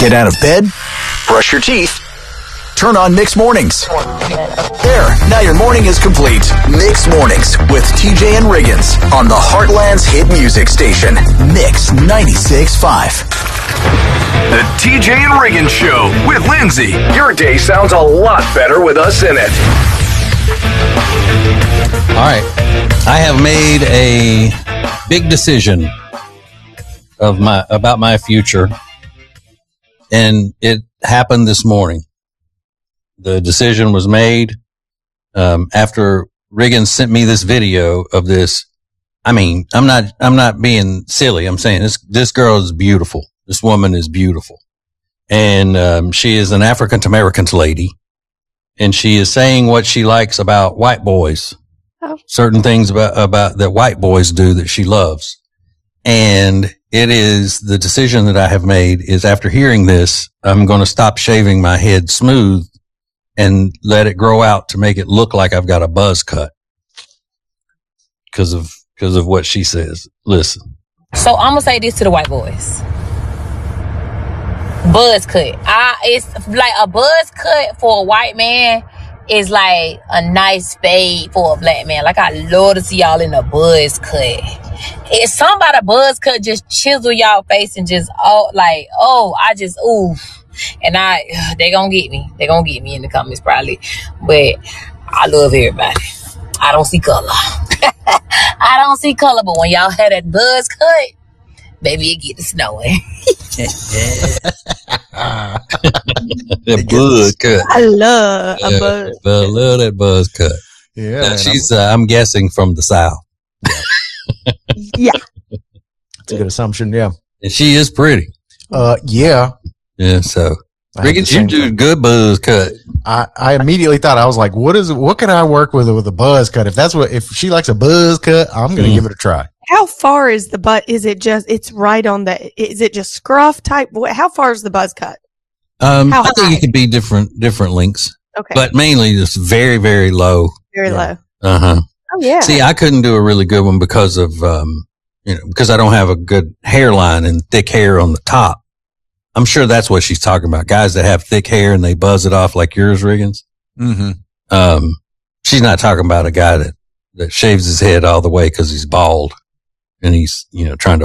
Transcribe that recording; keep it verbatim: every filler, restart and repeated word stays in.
Get out of bed, brush your teeth, turn on Mixed Mornings. There, now your morning is complete. Mixed Mornings with T J and Riggins on the Heartland's hit music station, Mix ninety-six point five. The T J and Riggins Show with Lindsay. Your day sounds a lot better with us in it. All right. I have made a big decision of my about my future, and it happened this morning. The decision was made um, after Riggins sent me this video of this. I mean, I'm not I'm not being silly. I'm saying this this girl is beautiful. This woman is beautiful, and um, she is an African American lady, and she is saying what she likes about white boys. Oh. Certain things about, about that white boys do that she loves. And it is the decision that I have made is after hearing this, I'm going to stop shaving my head smooth and let it grow out to make it look like I've got a buzz cut. Cause of, cause of what she says. Listen. So I'm going to say this to the white boys. Buzz cut. I, it's like a buzz cut for a white man is like a nice fade for a black man. Like, I love to see y'all in a buzz cut. If somebody buzz cut just chisel y'all face and just, oh, like, oh, I just, ooh. And I, they gonna get me. They gonna get me in the comments probably. But I love everybody. I don't see color. I don't see color, but when y'all had that buzz cut, baby, it get to snowing. That buzz cut. I love a buzz. Uh, I love that buzz cut. Yeah, now, man, she's. I'm, uh, I'm guessing from the South. Yeah, yeah. That's a good assumption. Yeah, and she is pretty. Uh, yeah, yeah. So, Riggins, you do a good buzz cut. I, I immediately thought, I was like, what is what can I work with with a buzz cut? If that's what, if she likes a buzz cut, I'm gonna mm. give it a try. How far is the butt? Is it just, it's right on the, is it just scruff type? How far is the buzz cut? Um, How I think high? it could be different, different lengths. Okay. But mainly just very, very low. Very yeah. low. Uh huh. Oh, yeah. See, I couldn't do a really good one because of, um, you know, because I don't have a good hairline and thick hair on the top. I'm sure that's what she's talking about. Guys that have thick hair and they buzz it off like yours, Riggins. Mm-hmm. Um, she's not talking about a guy that, that shaves his head all the way because he's bald and he's, you know, trying to